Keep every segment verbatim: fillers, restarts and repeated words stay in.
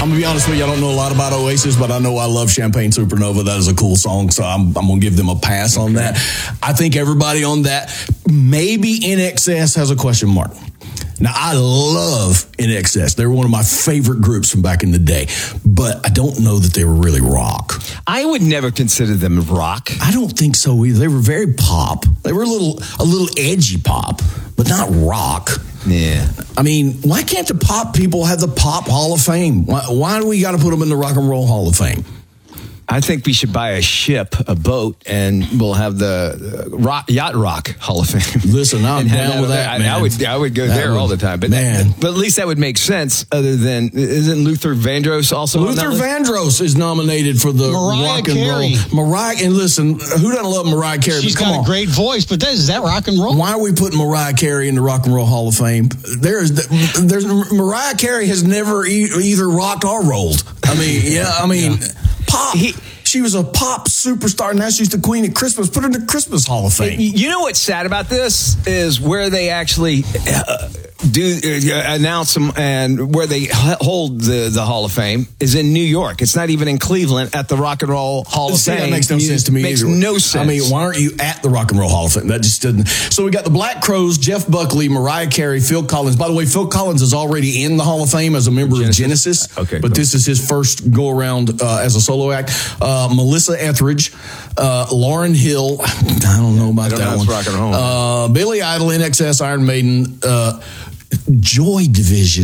going to be honest with you. I don't know a lot about Oasis, but I know I love Champagne Supernova. That is a cool song, so I'm, I'm going to give them a pass on that. I think everybody on that, maybe N X S has a question mark. Now, I love N X S. They were one of my favorite groups from back in the day, but I don't know that they were really rock. I would never consider them rock. I don't think so either. They were very pop. They were a little, a little edgy pop, but not rock. Yeah. I mean, why can't the pop people have the Pop Hall of Fame? Why, why do we got to put them in the Rock and Roll Hall of Fame? I think we should buy a ship, a boat, and we'll have the uh, rock, Yacht Rock Hall of Fame. Listen, I'm down with that, I, man. I would, I would go that there would, all the time. But, man. That, but at least that would make sense. Other than, isn't Luther Vandross also? Luther on that Vandross is nominated for the Mariah Rock and Carey. Roll. Mariah, and listen, who doesn't love Mariah Carey? She's But come got on. a great voice, but that, is that rock and roll? Why are we putting Mariah Carey in the Rock and Roll Hall of Fame? There is, there's Mariah Carey has never e- either rocked or rolled. I mean, yeah, I mean, yeah. pop. He, She was a pop superstar. Now she's the queen of Christmas. Put her in the Christmas Hall of Fame. You know what's sad about this is where they actually uh, do uh, announce them and where they hold the, the Hall of Fame is in New York. It's not even in Cleveland at the Rock and Roll Hall of See, Fame. That makes no you, sense to me. Makes either. no sense. I mean, why aren't you at the Rock and Roll Hall of Fame? That just didn't. So we got the Black Crowes, Jeff Buckley, Mariah Carey, Phil Collins. By the way, Phil Collins is already in the Hall of Fame as a member Genesis. of Genesis. Okay, but cool. this is his first go around uh, as a solo act. Uh, Melissa Etheridge, uh, Lauryn Hill. I don't know about I don't that know, one. it's rock and roll. Uh, Billy Idol, N X S, Iron Maiden. Uh, Joy Division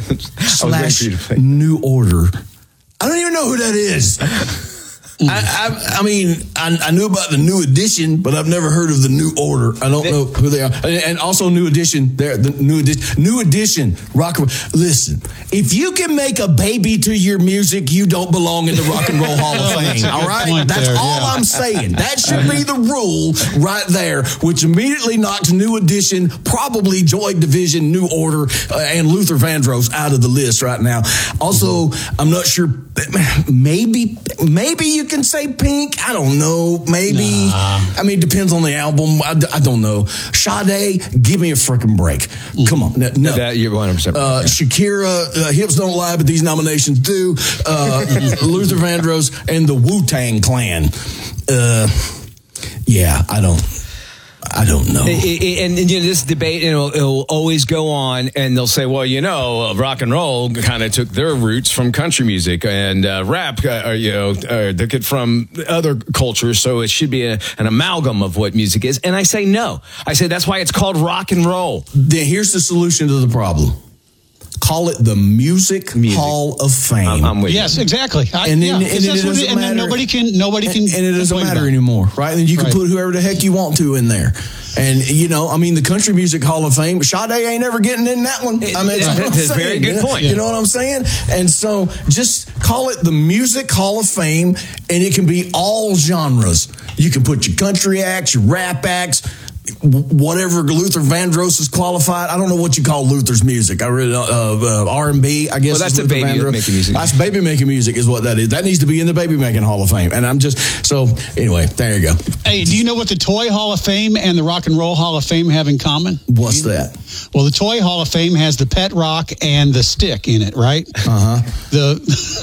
slash New Order. I don't even know who that is. I, I, I mean, I, I knew about the New Edition, but I've never heard of the New Order. I don't know who they are. And, and also New Edition, they're the New Edition. New Edition, rock. Listen, if you can make a baby to your music, you don't belong in the Rock and Roll Hall of Fame. All right, that's there, all yeah. I'm saying. That should be the rule right there, which immediately knocked New Edition, probably Joy Division, New Order, uh, and Luther Vandross out of the list right now. Also, I'm not sure. Maybe, maybe you can say Pink. I don't know. Maybe. Nah. I mean, it depends on the album. I, I don't know. Sade, give me a freaking break. Come on. No. no. That, you're one hundred percent right. Uh, Shakira, uh, hips don't lie, but these nominations do. Uh, Luther Vandross and the Wu-Tang Clan. Uh, yeah, I don't. I don't know. And, and you know, this debate, you know, it'll always go on, and they'll say, well, you know, rock and roll kind of took their roots from country music, and uh, rap, uh, you know, uh, took it from other cultures, so it should be a, an amalgam of what music is. And I say no. I say that's why it's called rock and roll. Then here's the solution to the problem. Call it the Music, Music. Hall of Fame. I'm, I'm with Yes, you. exactly. I, And then- yeah, and it's then just it what doesn't and then matter. nobody can nobody can and, and it doesn't complain matter about it. anymore, right? And you can Right. put whoever the heck you want to in there. And, you know, I mean, the Country Music Hall of Fame, Sade ain't ever getting in that one. I mean, that's, Right. what I'm That's a very saying, good you know? point. You know what I'm saying? And so just call it the Music Hall of Fame, and it can be all genres. You can put your country acts, your rap acts, whatever Luther Vandross is qualified. I don't know what you call Luther's music. I really uh, uh, R and B, I guess. Well, that's is the Luther baby Vandross. making music. That's baby making music is what that is. That needs to be in the baby making Hall of Fame. And I'm just, so anyway, there you go. Hey, do you know what the Toy Hall of Fame and the Rock and Roll Hall of Fame have in common? What's that? Well, the Toy Hall of Fame has the pet rock and the stick in it, right? Uh-huh. The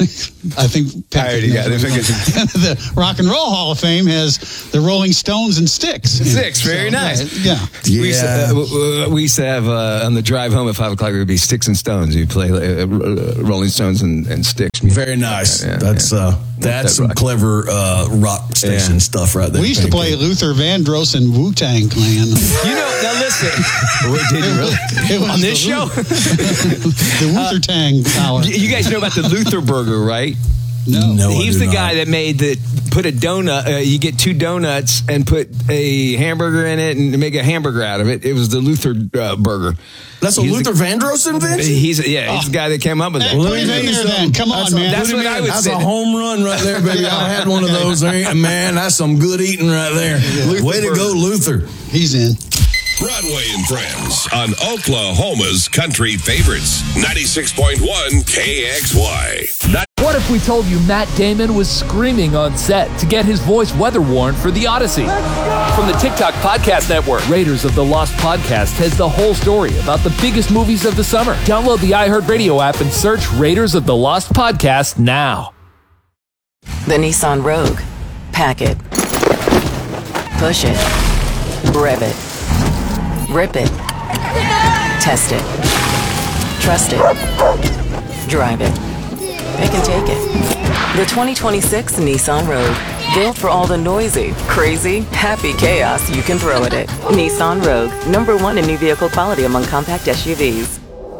I think Pat I already got it. the Rock and Roll Hall of Fame has the Rolling Stones and Sticks. in it. Six, very So, nice. Yeah. We, used to, uh, we used to have uh, on the drive home at five o'clock. It would be Sticks and Stones. You play uh, Rolling Stones and, and Sticks. Very nice. Yeah, that's yeah. uh, that's that some rock. clever uh, rock station Yeah. stuff right there. We used to play Luther Vandross and Wu-Tang Clan. You know, now listen. Did you really? It was On this the show? the Wu-Tang Power. You guys know about the Luther Burger, right? No. No, I He's do the not. guy that made the put a donut. Uh, you get two donuts and put a hamburger in it and make a hamburger out of it. It was the Luther uh, burger. That's a He's Luther the, Vandross invention? He's yeah, he's the guy that came up with it. Hey, put him in there then. Come on, That's a- man. That's put him what I in. would That's say. a home run right there, baby. I had one of those. There. Man, that's some good eating right there. Luther Way to Burger. go, Luther. He's in. Broadway and Friends on Oklahoma's Country Favorites, ninety-six point one K X Y. Not- what if we told you Matt Damon was screaming on set to get his voice weather-worn for The Odyssey? From the TikTok Podcast Network, Raiders of the Lost Podcast has the whole story about the biggest movies of the summer. Download the iHeartRadio app and search Raiders of the Lost Podcast now. The Nissan Rogue. Pack it. Push it. Rev it. Rip it. Test it. Trust it. Drive it. Pick and take it. The twenty twenty-six Nissan Rogue. Built for all the noisy, crazy, happy chaos you can throw at it. Nissan Rogue. Number one in new vehicle quality among compact S U Vs.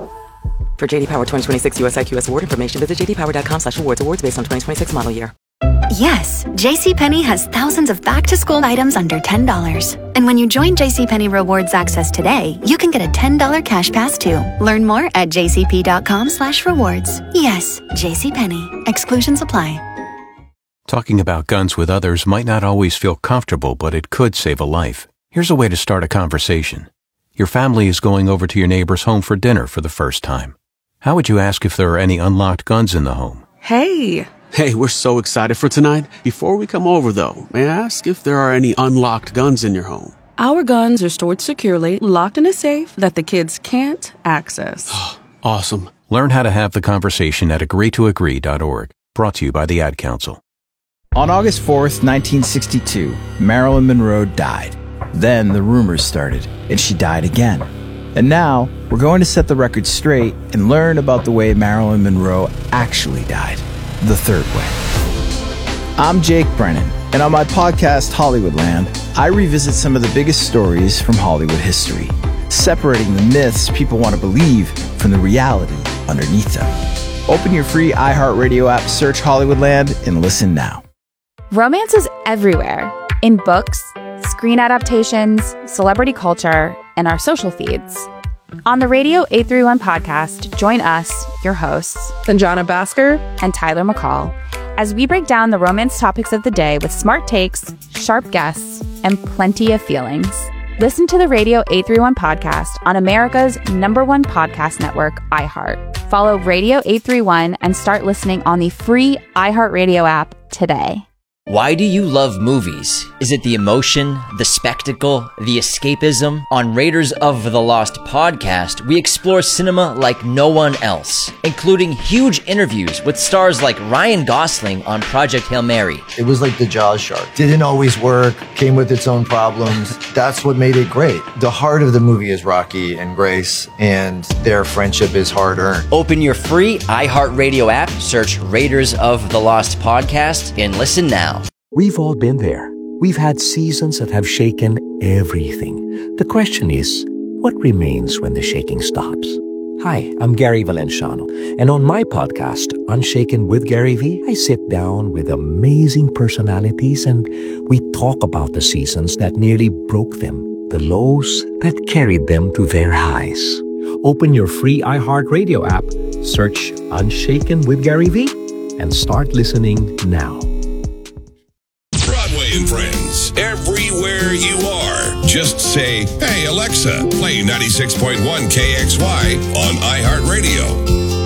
For J D Power twenty twenty-six U S I Q S award information, visit j d power dot com slash awards. Awards based on twenty twenty-six model year. Yes, JCPenney has thousands of back-to-school items under ten dollars. And when you join JCPenney Rewards Access today, you can get a ten dollars cash pass too. Learn more at j c p dot com slash rewards. Yes, JCPenney. Exclusions apply. Talking about guns with others might not always feel comfortable, but it could save a life. Here's a way to start a conversation. Your family is going over to your neighbor's home for dinner for the first time. How would you ask if there are any unlocked guns in the home? Hey! Hey, we're so excited for tonight. Before we come over, though, may I ask if there are any unlocked guns in your home? Our guns are stored securely, locked in a safe that the kids can't access. Awesome. Learn how to have the conversation at agree to agree dot org. Brought to you by the Ad Council. On August fourth, nineteen sixty-two, Marilyn Monroe died. Then the rumors started, and she died again. And now, we're going to set the record straight and learn about the way Marilyn Monroe actually died. The third way. I'm Jake Brennan, and on my podcast, Hollywoodland, I revisit some of the biggest stories from Hollywood history, separating the myths people want to believe from the reality underneath them. Open your free iHeartRadio app, search Hollywoodland, and listen now. Romance is everywhere. In books, screen adaptations, celebrity culture, and our social feeds. On the Radio eight thirty-one podcast, join us, your hosts, Sanjana Bhaskar and Tyler McCall, as we break down the romance topics of the day with smart takes, sharp guests, and plenty of feelings. Listen to the Radio eight thirty-one podcast on America's number one podcast network, iHeart. Follow Radio eight thirty-one and start listening on the free iHeartRadio app today. Why do you love movies? Is it the emotion, the spectacle, the escapism? On Raiders of the Lost podcast, we explore cinema like no one else, including huge interviews with stars like Ryan Gosling on Project Hail Mary. It was like the Jaws shark. Didn't always work, came with its own problems. That's what made it great. The heart of the movie is Rocky and Grace, and their friendship is hard-earned. Open your free iHeartRadio app, search Raiders of the Lost podcast, and listen now. We've all been there. We've had seasons that have shaken everything. The question is, what remains when the shaking stops? Hi, I'm Gary Valenciano, and on my podcast, Unshaken with Gary V, I sit down with amazing personalities and we talk about the seasons that nearly broke them, the lows that carried them to their highs. Open your free iHeartRadio app, search Unshaken with Gary V, and start listening now. Broadway and Friends, everywhere you are. Just say, hey, Alexa, play ninety-six point one K X Y on iHeartRadio.